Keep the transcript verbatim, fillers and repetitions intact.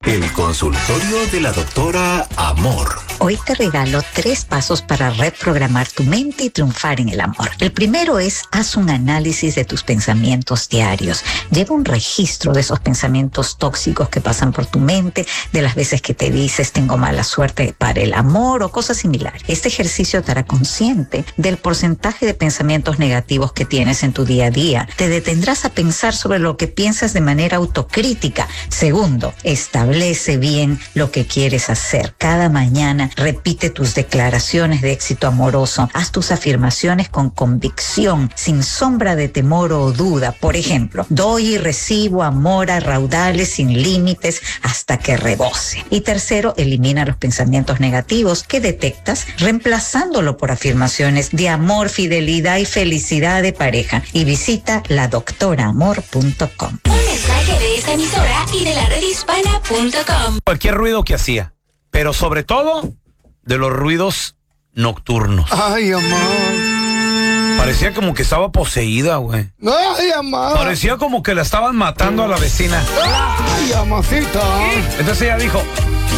El consultorio de la doctora Amor. Hoy te regalo tres pasos para reprogramar tu mente y triunfar en el amor. El primero es, haz un análisis de tus pensamientos diarios. Lleva un registro de esos pensamientos tóxicos que pasan por tu mente, de las veces que te dices tengo mala suerte para el amor o cosas similares. Este ejercicio te hará consciente del porcentaje de pensamientos negativos que tienes en tu día a día. Te detendrás a pensar sobre lo que piensas de manera autocrítica. Segundo, establece bien lo que quieres hacer. Cada mañana repite tus declaraciones de éxito amoroso. Haz tus afirmaciones con convicción, sin sombra de temor o duda. Por ejemplo, doy y recibo amor a raudales sin límites hasta que rebose. Y tercero, elimina los pensamientos negativos que detectas, reemplazándolo por afirmaciones de amor, fidelidad y felicidad de pareja. Y visita la doctora amor punto com. Un mensaje de esta emisora y de la red hispana punto com. Cualquier ruido que hacía, pero sobre todo de los ruidos nocturnos. Ay, amor. Parecía como que estaba poseída, güey. Ay, amor. Parecía como que la estaban matando a la vecina. Ay, amorcito. Entonces ella dijo,